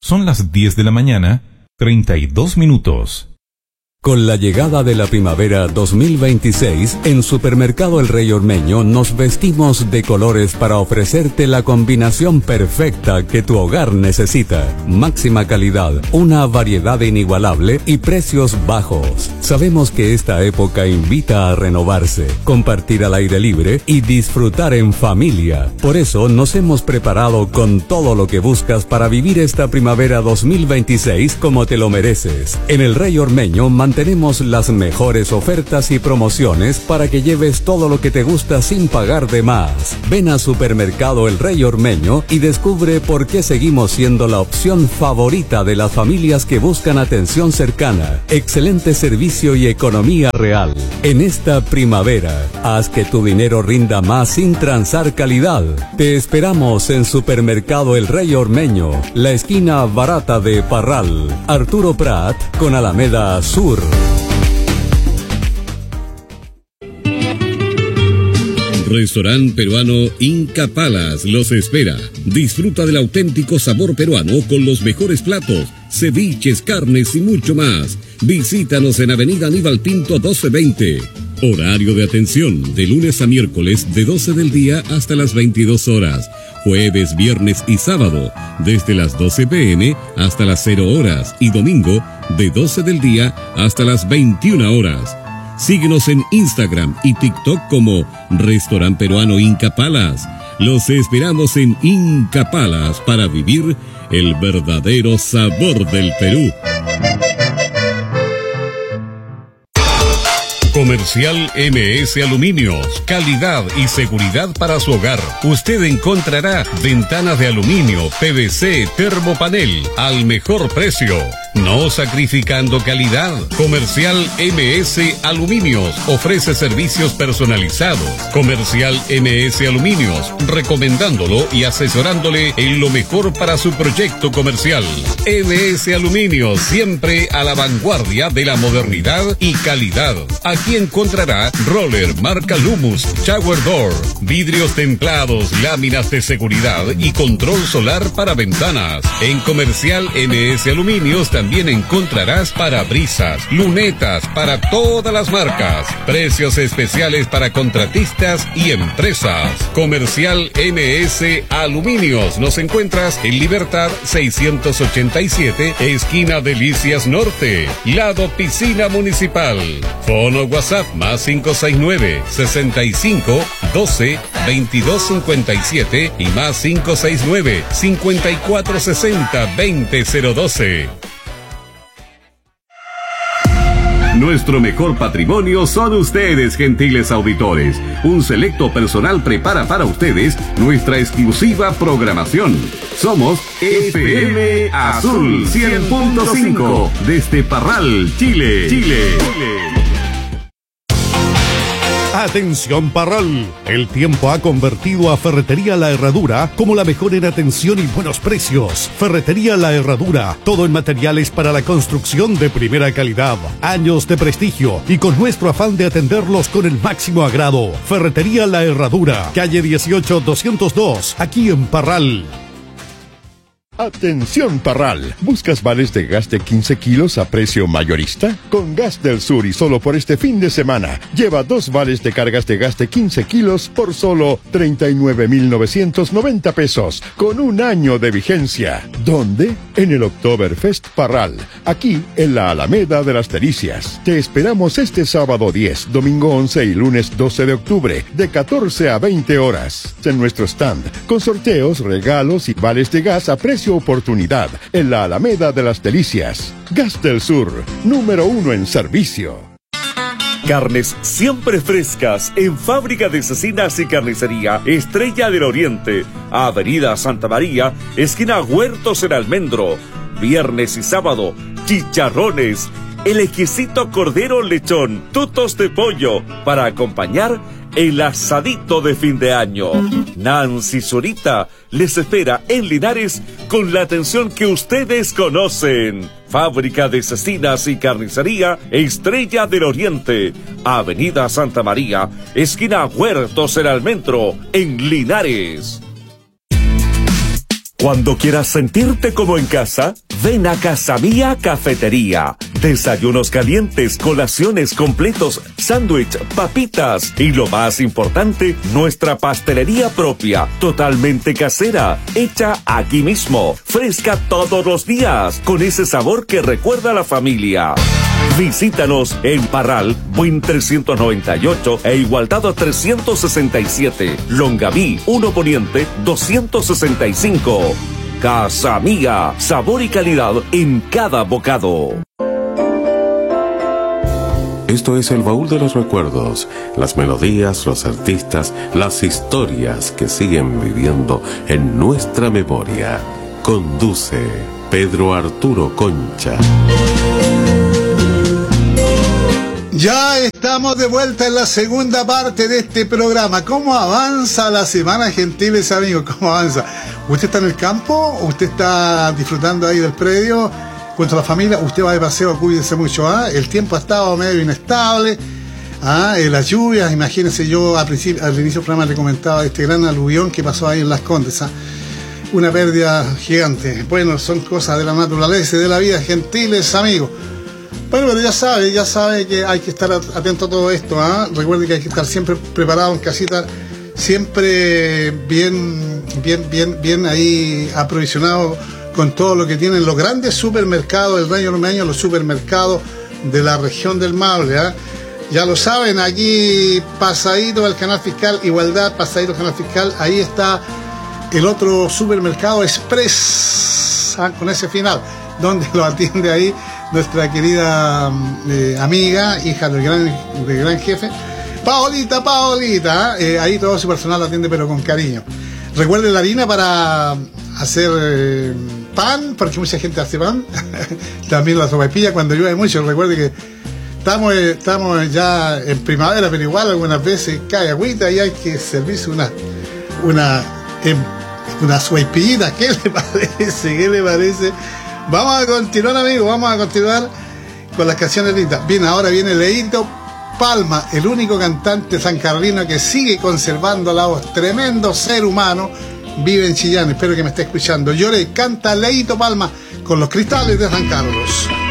Son las 10 de la mañana, 32 minutos. Con la llegada de la primavera 2026, en Supermercado El Rey Ormeño nos vestimos de colores para ofrecerte la combinación perfecta que tu hogar necesita. Máxima calidad, una variedad inigualable y precios bajos. Sabemos que esta época invita a renovarse, compartir al aire libre y disfrutar en familia. Por eso nos hemos preparado con todo lo que buscas para vivir esta primavera 2026 como te lo mereces. En El Rey Ormeño tenemos las mejores ofertas y promociones para que lleves todo lo que te gusta sin pagar de más. Ven a Supermercado El Rey Ormeño y descubre por qué seguimos siendo la opción favorita de las familias que buscan atención cercana, excelente servicio y economía real. En esta primavera, haz que tu dinero rinda más sin transar calidad. Te esperamos en Supermercado El Rey Ormeño, la esquina barata de Parral, Arturo Prat con Alameda Sur. Restaurante peruano Inca Palace los espera. Disfruta del auténtico sabor peruano con los mejores platos, ceviches, carnes y mucho más. Visítanos en Avenida Aníbal Pinto 1220. Horario de atención de lunes a miércoles de 12 del día hasta las 22 horas. Jueves, viernes y sábado desde las 12 p.m. hasta las 0 horas y domingo de 12 del día hasta las 21 horas. Síguenos en Instagram y TikTok como Restaurante Peruano Inca Palace. Los esperamos en Inca Palace para vivir el verdadero sabor del Perú. Comercial MS Aluminios, calidad y seguridad para su hogar. Usted encontrará ventanas de aluminio, PVC, termopanel al mejor precio, no sacrificando calidad. Comercial MS Aluminios ofrece servicios personalizados. Comercial MS Aluminios, recomendándolo y asesorándole en lo mejor para su proyecto comercial. MS Aluminios, siempre a la vanguardia de la modernidad y calidad. Aquí encontrará roller marca Lumus, shower door, vidrios templados, láminas de seguridad y control solar para ventanas. En Comercial MS Aluminios también encontrarás parabrisas, lunetas para todas las marcas. Precios especiales para contratistas y empresas. Comercial MS Aluminios. Nos encuentras en Libertad 687, esquina Delicias Norte, lado Piscina Municipal. Fono WhatsApp más 569 65 12 22 57 y más 569 54 60 20 012. Nuestro mejor patrimonio son ustedes, gentiles auditores. Un selecto personal prepara para ustedes nuestra exclusiva programación. Somos FM Azul 100.5 desde Parral, Chile. Atención Parral, el tiempo ha convertido a Ferretería La Herradura como la mejor en atención y buenos precios. Ferretería La Herradura, todo en materiales para la construcción de primera calidad, años de prestigio y con nuestro afán de atenderlos con el máximo agrado. Ferretería La Herradura, calle 18-202, aquí en Parral. Atención Parral, ¿buscas vales de gas de 15 kilos a precio mayorista? Con Gas del Sur y solo por este fin de semana, lleva 2 vales de cargas de gas de 15 kilos por solo 39,990 pesos, con un año de vigencia. ¿Dónde? En el Oktoberfest Parral, aquí en la Alameda de las Delicias. Te esperamos este sábado 10, domingo 11 y lunes 12 de octubre, de 14 a 20 horas. En nuestro stand, con sorteos, regalos y vales de gas a precio oportunidad en la Alameda de las Delicias. Gas del Sur, número 1 en servicio. Carnes siempre frescas en Fábrica de Cecinas y Carnicería Estrella del Oriente, Avenida Santa María, esquina Huertos en Almendro. Viernes y sábado, chicharrones, el exquisito cordero lechón, tutos de pollo, para acompañar el asadito de fin de año. Nancy Zurita les espera en Linares con la atención que ustedes conocen. Fábrica de Cecinas y Carnicería Estrella del Oriente, Avenida Santa María, esquina Huertos en Almendro, en Linares. Cuando quieras sentirte como en casa, ven a Casa Mía Cafetería. Desayunos calientes, colaciones completos, sándwich, papitas y lo más importante, nuestra pastelería propia, totalmente casera, hecha aquí mismo, fresca todos los días, con ese sabor que recuerda a la familia. Visítanos en Parral, Buin 398 e Igualdad 367, Longaví 1 Poniente 265. Casa Mía, sabor y calidad en cada bocado. Esto es el baúl de los recuerdos, las melodías, los artistas, las historias que siguen viviendo en nuestra memoria. Conduce Pedro Arturo Concha. Ya estamos de vuelta en la segunda parte de este programa. ¿Cómo avanza la semana, gentiles amigos? ¿Cómo avanza? ¿Usted está en el campo? ¿Usted está disfrutando ahí del predio? ¿Junto a la familia? ¿Usted va de paseo? Cuídense mucho, ¿ah? El tiempo ha estado medio inestable, las lluvias, imagínense, yo al inicio del programa le comentaba este gran aluvión que pasó ahí en Las Condes, una pérdida gigante. Bueno, son cosas de la naturaleza y de la vida, gentiles amigos. Bueno, pero ya sabe que hay que estar atento a todo esto, Recuerde que hay que estar siempre preparado en casita, siempre bien ahí aprovisionado con todo lo que tienen los grandes supermercados del Rayo Ormeño, los supermercados de la región del Maule, Ya lo saben, aquí pasadito del Canal Fiscal Igualdad, pasadito del Canal Fiscal, ahí está el otro supermercado Express, con ese final, donde lo atiende ahí nuestra querida amiga, hija del gran jefe, Paolita, ahí todo su personal lo atiende pero con cariño. Recuerde la harina para hacer pan, porque mucha gente hace pan, también la sopaipilla cuando llueve mucho. Recuerde que estamos ya en primavera, pero igual algunas veces cae agüita y hay que servirse una sopaipillita. ¿Qué le parece? Vamos a continuar, amigos, con las canciones lindas. Bien, ahora viene Leito Palma, el único cantante sancarlino que sigue conservando la voz. Tremendo ser humano, vive en Chillán, espero que me esté escuchando. Llore, canta Leito Palma con los Cristales de San Carlos.